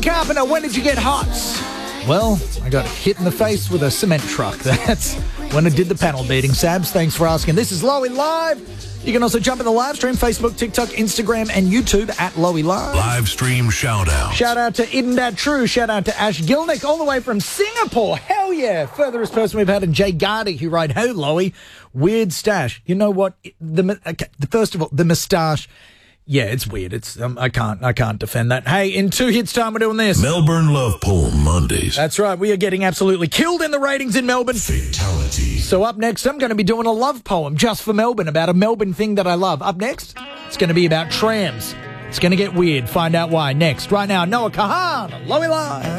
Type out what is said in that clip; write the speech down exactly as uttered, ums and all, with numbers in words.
Carpenter, when did you get hot? Well, I got hit in the face with a cement truck. That's when I did the panel beating. Sabs, thanks for asking. This is Lowy Live. You can also jump in the live stream, Facebook, TikTok, Instagram, and YouTube at Lowy Live. Live stream shout out. Shout out to Isn't That True? Shout out to Ash Gilnick, all the way from Singapore. Hell yeah. Furthest person we've had, and Jay Gardy, who wrote, "Hey, Lowy, weird stash." You know what? The, okay, the First of all, the moustache. Yeah, it's weird. It's um, I can't I can't defend that. Hey, in two hits time, we're doing this. Melbourne Love Poem Mondays. That's right. We are getting absolutely killed in the ratings in Melbourne. Fatality. So up next, I'm going to be doing a love poem just for Melbourne about a Melbourne thing that I love. Up next, it's going to be about trams. It's going to get weird. Find out why next. Right now, Noah Kahan, Lowy Live.